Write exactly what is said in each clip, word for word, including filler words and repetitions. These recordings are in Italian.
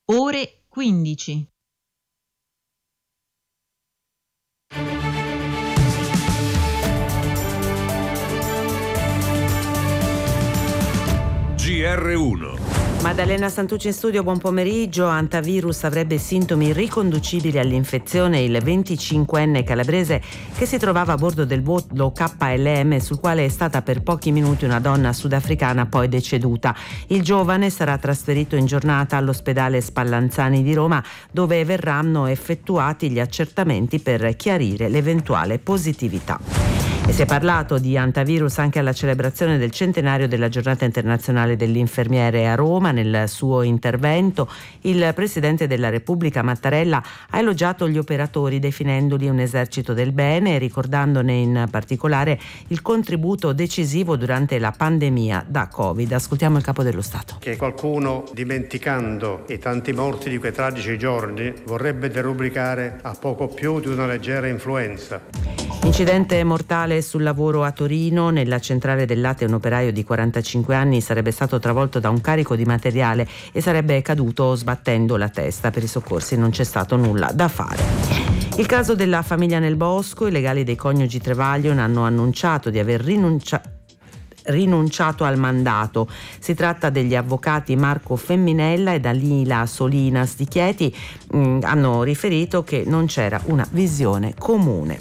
Ore quindici. G R uno. Maddalena Santucci in studio, buon pomeriggio. Antivirus avrebbe sintomi riconducibili all'infezione. Il venticinquenne calabrese che si trovava a bordo del volo K L M sul quale è stata per pochi minuti una donna sudafricana poi deceduta. Il giovane sarà trasferito in giornata all'ospedale Spallanzani di Roma, dove verranno effettuati gli accertamenti per chiarire l'eventuale positività. E si è parlato di antivirus anche alla celebrazione del centenario della giornata internazionale dell'infermiere a Roma. Nel suo intervento il Presidente della Repubblica Mattarella ha elogiato gli operatori definendoli un esercito del bene e ricordandone in particolare il contributo decisivo durante la pandemia da Covid. Ascoltiamo il Capo dello Stato. Che qualcuno, dimenticando i tanti morti di quei tragici giorni, vorrebbe derubricare a poco più di una leggera influenza. Incidente mortale sul lavoro a Torino. Nella centrale del latte un operaio di quarantacinque anni sarebbe stato travolto da un carico di materiale e sarebbe caduto sbattendo la testa. Per i soccorsi non c'è stato nulla da fare. Il caso della famiglia Nel Bosco. I legali dei coniugi Trevaglion hanno annunciato di aver rinunciato rinunciato al mandato. Si tratta degli avvocati Marco Femminella e Dalila Solinas di Chieti. Mh, hanno riferito che non c'era una visione comune.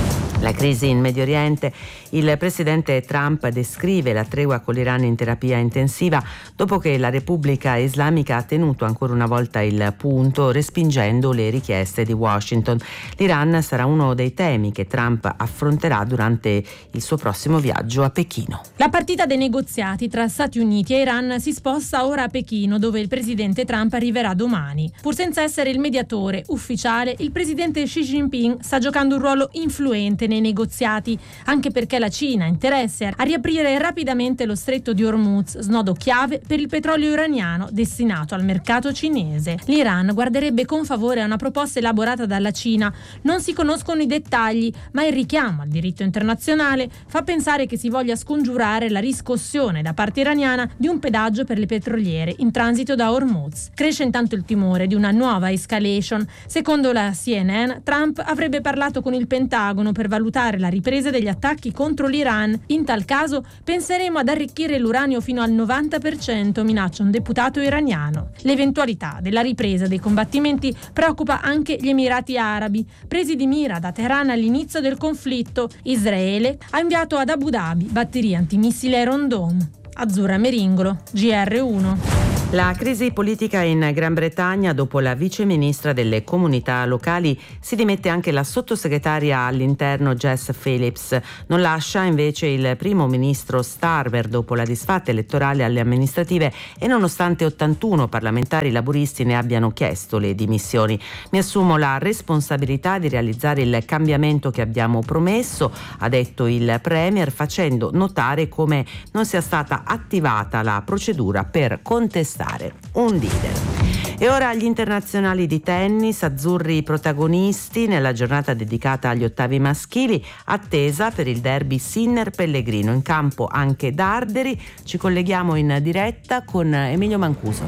La crisi in Medio Oriente. Il presidente Trump descrive la tregua con l'Iran in terapia intensiva dopo che la Repubblica Islamica ha tenuto ancora una volta il punto, respingendo le richieste di Washington. L'Iran sarà uno dei temi che Trump affronterà durante il suo prossimo viaggio a Pechino. La partita dei negoziati tra Stati Uniti e Iran si sposta ora a Pechino, dove il presidente Trump arriverà domani. Pur senza essere il mediatore ufficiale, il presidente Xi Jinping sta giocando un ruolo influente nei negoziati, anche perché la Cina ha interesse a riaprire rapidamente lo stretto di Hormuz, snodo chiave per il petrolio iraniano destinato al mercato cinese. L'Iran guarderebbe con favore a una proposta elaborata dalla Cina. Non si conoscono i dettagli, ma il richiamo al diritto internazionale fa pensare che si voglia scongiurare la riscossione da parte iraniana di un pedaggio per le petroliere in transito da Hormuz. Cresce intanto il timore di una nuova escalation. Secondo la C N N, Trump avrebbe parlato con il Pentagono per valutare la ripresa degli attacchi contro l'Iran. In tal caso penseremo ad arricchire l'uranio fino al novanta per cento, minaccia un deputato iraniano. L'eventualità della ripresa dei combattimenti preoccupa anche gli Emirati Arabi, presi di mira da Teheran all'inizio del conflitto. Israele ha inviato ad Abu Dhabi batterie antimissile Iron Dome. Azzurra Meringolo, G R uno. La crisi politica in Gran Bretagna. Dopo la viceministra delle comunità locali si dimette anche la sottosegretaria all'interno Jess Phillips. Non lascia invece il primo ministro Starmer dopo la disfatta elettorale alle amministrative e nonostante ottantuno parlamentari laburisti ne abbiano chiesto le dimissioni. Mi assumo la responsabilità di realizzare il cambiamento che abbiamo promesso, ha detto il Premier, facendo notare come non sia stata attivata la procedura per contestare un leader. E ora agli internazionali di tennis. Azzurri protagonisti nella giornata dedicata agli ottavi maschili, attesa per il derby Sinner-Pellegrino. In campo anche Darderi. Ci colleghiamo in diretta con Emilio Mancuso.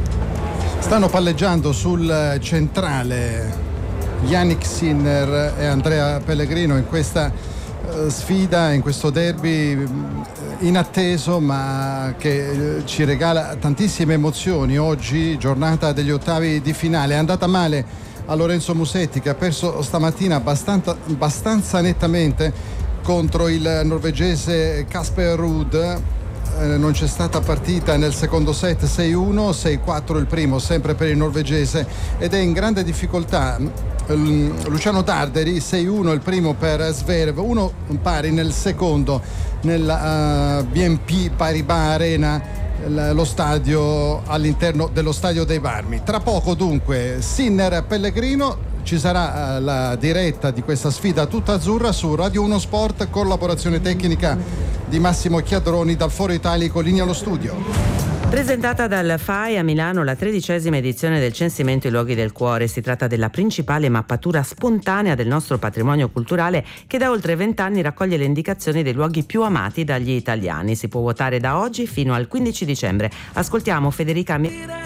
Stanno palleggiando sul centrale Jannik Sinner e Andrea Pellegrino in questa sfida, in questo derby inatteso ma che ci regala tantissime emozioni. Oggi giornata degli ottavi di finale. È andata male a Lorenzo Musetti, che ha perso stamattina abbastanza, abbastanza nettamente contro il norvegese Casper Ruud. Eh, non c'è stata partita nel secondo set. Sei uno, sei quattro il primo, sempre per il norvegese, ed è in grande difficoltà Luciano Darderi. Sei uno il primo per Zverev, uno pari nel secondo nella uh, B N P Paribas Arena, lo stadio all'interno dello stadio dei Marmi. Tra poco dunque Sinner Pellegrino. Ci sarà uh, la diretta di questa sfida tutta azzurra su Radio uno Sport, collaborazione tecnica di Massimo Chiadroni dal Foro Italico, linea allo studio. Presentata dal F A I a Milano la tredicesima edizione del Censimento I Luoghi del Cuore. Si tratta della principale mappatura spontanea del nostro patrimonio culturale che da oltre vent'anni raccoglie le indicazioni dei luoghi più amati dagli italiani. Si può votare da oggi fino al quindici dicembre. Ascoltiamo Federica